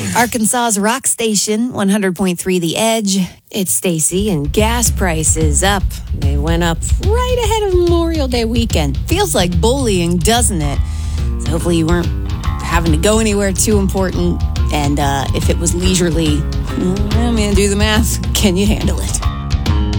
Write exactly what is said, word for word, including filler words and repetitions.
Arkansas's rock station, one hundred point three The Edge. It's Stacy, and gas prices up. They went up right ahead of Memorial Day weekend. Feels like bullying, doesn't it? So hopefully you weren't having to go anywhere too important. And uh, if it was leisurely, I mean, do the math. Can you handle it?